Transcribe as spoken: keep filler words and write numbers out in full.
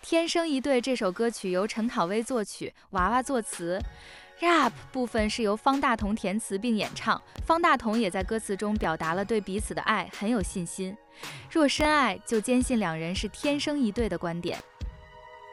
天生一对这首歌曲由陈考威作曲，娃娃作词。rap 部分是由方大同填词并演唱，方大同也在歌词中表达了对彼此的爱，很有信心。若深爱，就坚信两人是天生一对的观点。